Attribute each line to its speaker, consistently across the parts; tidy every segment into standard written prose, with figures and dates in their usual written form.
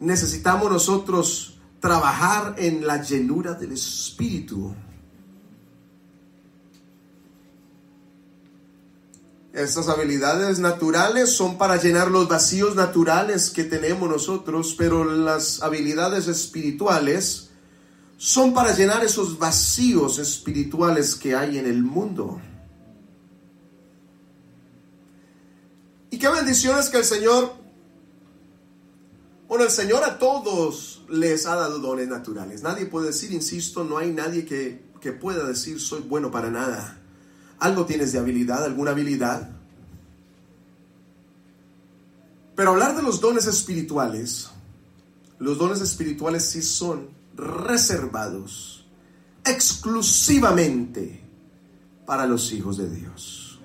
Speaker 1: necesitamos nosotros trabajar en la llenura del Espíritu. Estas habilidades naturales son para llenar los vacíos naturales que tenemos nosotros, pero las habilidades espirituales son para llenar esos vacíos espirituales que hay en el mundo. Y qué bendiciones que el Señor a todos les ha dado dones naturales. Nadie puede decir, insisto, no hay nadie que pueda decir soy bueno para nada. Algo tienes de habilidad, alguna habilidad. Pero hablar de los dones espirituales sí son reservados exclusivamente para los hijos de Dios.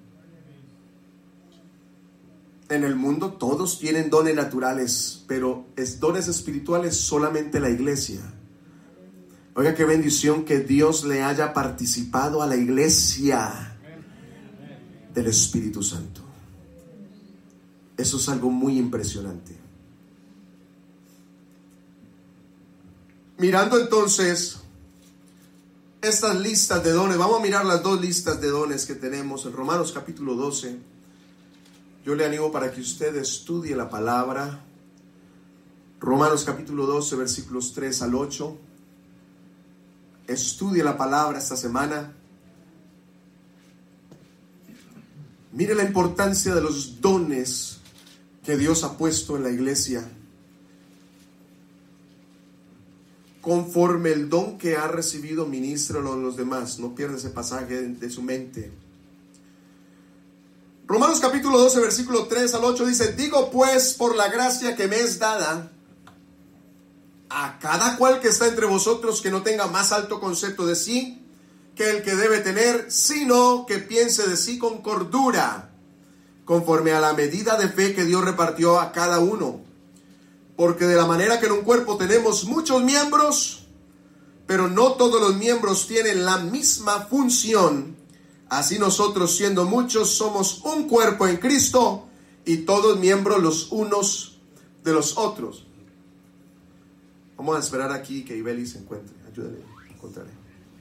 Speaker 1: En el mundo todos tienen dones naturales, pero dones espirituales solamente la iglesia. Oiga, qué bendición que Dios le haya participado a la iglesia del Espíritu Santo. Eso es algo muy impresionante. Mirando entonces estas listas de dones, vamos a mirar las dos listas de dones que tenemos en Romanos capítulo 12. Yo le animo para que usted estudie la palabra. Romanos capítulo 12, versículos 3 al 8. Estudie la palabra esta semana. Mire la importancia de los dones que Dios ha puesto en la iglesia. Conforme el don que ha recibido, ministralo a los demás. No pierda ese pasaje de su mente. Romanos capítulo 12, versículo 3 al 8 dice: digo pues, por la gracia que me es dada, a cada cual que está entre vosotros, que no tenga más alto concepto de sí que el que debe tener, sino que piense de sí con cordura, conforme a la medida de fe que Dios repartió a cada uno. Porque de la manera que en un cuerpo tenemos muchos miembros, pero no todos los miembros tienen la misma función, así nosotros, siendo muchos, somos un cuerpo en Cristo, y todos miembros los unos de los otros. Vamos a esperar aquí que Ibeli se encuentre. Ayúdale a encontrarle.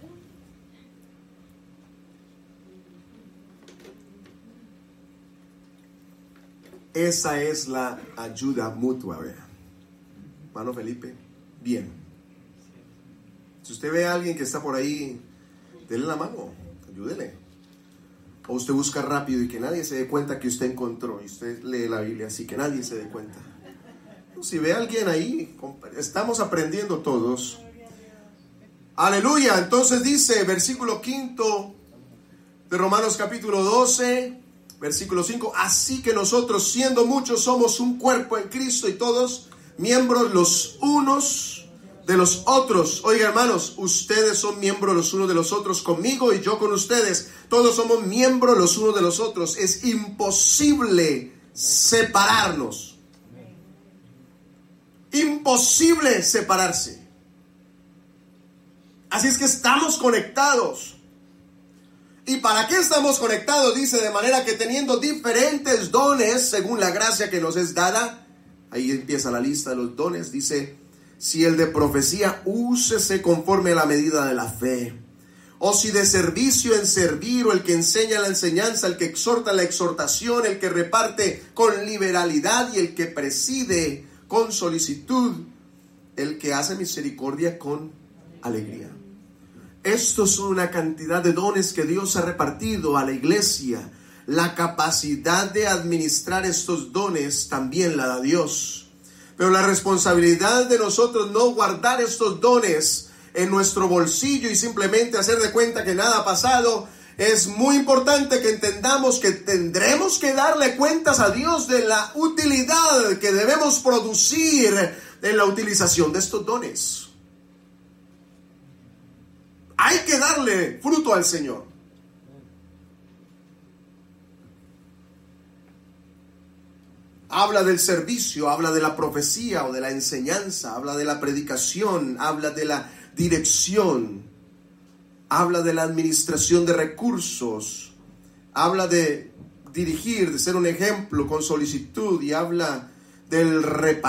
Speaker 1: Esa es la ayuda mutua, ¿verdad? Hermano Felipe, bien. Si usted ve a alguien que está por ahí, denle la mano, ayúdele. O usted busca rápido y que nadie se dé cuenta que usted encontró, y usted lee la Biblia así, que nadie se dé cuenta. Si ve a alguien ahí, estamos aprendiendo todos. Aleluya. Entonces dice, versículo 5 de Romanos capítulo 12, versículo 5: así que nosotros, siendo muchos, somos un cuerpo en Cristo, y todos miembros los unos de los otros. Oiga, hermanos, ustedes son miembros los unos de los otros conmigo, y yo con ustedes. Todos somos miembros los unos de los otros. Es imposible separarnos. Imposible separarse. Así es que estamos conectados. ¿Y para qué estamos conectados? Dice, de manera que teniendo diferentes dones según la gracia que nos es dada. Ahí empieza la lista de los dones. Dice, si el de profecía, úsese conforme a la medida de la fe. O si de servicio, en servir. O el que enseña la enseñanza, el que exhorta la exhortación, el que reparte con liberalidad, y el que preside con solicitud, el que hace misericordia con alegría. Estos son una cantidad de dones que Dios ha repartido a la iglesia. La capacidad de administrar estos dones también la da Dios. Pero la responsabilidad de nosotros no guardar estos dones en nuestro bolsillo y simplemente hacer de cuenta que nada ha pasado. Es muy importante que entendamos que tendremos que darle cuentas a Dios de la utilidad que debemos producir en la utilización de estos dones. Hay que darle fruto al Señor. Habla del servicio, habla de la profecía o de la enseñanza, habla de la predicación, habla de la dirección, habla de la administración de recursos, habla de dirigir, de ser un ejemplo con solicitud, y habla del repartir